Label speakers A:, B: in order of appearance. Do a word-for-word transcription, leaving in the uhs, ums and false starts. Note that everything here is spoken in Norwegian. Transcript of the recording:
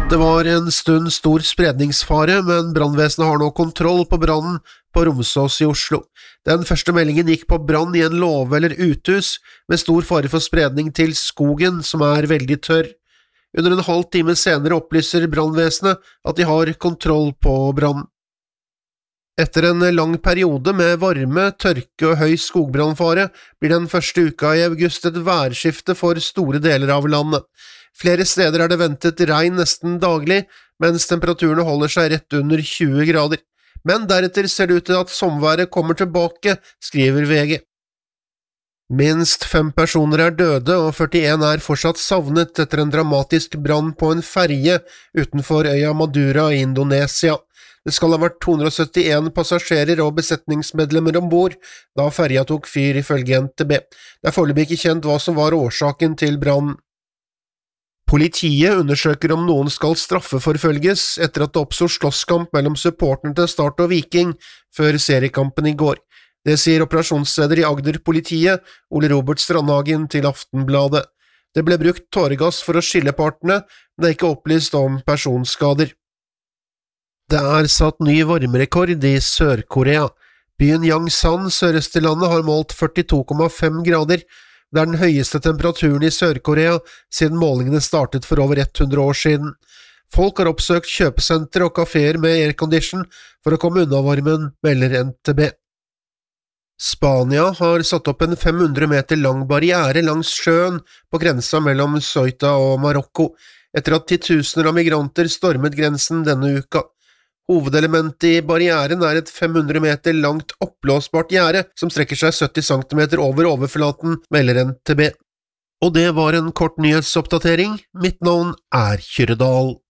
A: Det var en stund stor spredningsfare, men brannvesenet har nå kontroll på brannen på Romsås i Oslo. Den første meldingen gikk på brann i en låve eller uthus, med stor fare for spredning til skogen, som er veldig tørr. Under en halv time senere opplyser brannvesenet at de har kontroll på brannen. Etter en lang periode med varme, tørke og høy skogbrannfare blir den første uka i august et værskifte for store deler av landet. Flere steder er det ventet regn nesten daglig, mens temperaturene holder seg rett under tjue grader. Men deretter ser det ut til at sommerværet kommer tilbake, skriver V G. Minst fem personer er døde, og førtien er fortsatt savnet etter en dramatisk brann på en ferje utenfor øya Madura i Indonesia. Det skal ha vært to hundre og syttien passasjerer og besetningsmedlemmer ombord da ferja tok fyr, ifølge N T B. Det er foreløpig ikke kjent hva som var årsaken til brannen. Politiet undersøker om noen skal straffeforfølges etter at det oppstod slåsskamp mellom supporterne til Start og Viking før seriekampen i går. Det sier operasjonsleder i Agder-politiet, Ole Robert Strandhagen, til Aftenbladet. Det ble brukt tåregass for å skille partene, men det er ikke opplyst om personskader. Det er satt ny varmerekord i Sør-Korea. Byen Yangsan, sørøst i landet, har målt førtito komma fem grader. Det er den høyeste temperaturen i Sør-Korea siden målingene startet for over hundre år siden. Folk har oppsøkt kjøpesenter og kaféer med aircondition for å komme unna varmen, melder N T B. Spania har satt opp en fem hundre meter lang barriere langs sjøen på grensa mellom Ceuta og Marokko, etter at titusener av migranter stormet grensen denne uka. Hovedelementet i barrieren er et fem hundre meter langt oppblåsbart gjerde som strekker seg sytti centimeter over overflaten, melder N T B. Og det var en kort nyhetsoppdatering. Mitt navn er Kyrre Dahl.